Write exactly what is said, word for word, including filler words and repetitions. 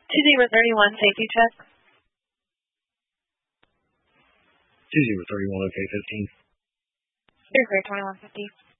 two zero three one, safety check. two zero three one, okay, fifteen. Clear, clear, twenty-one fifty.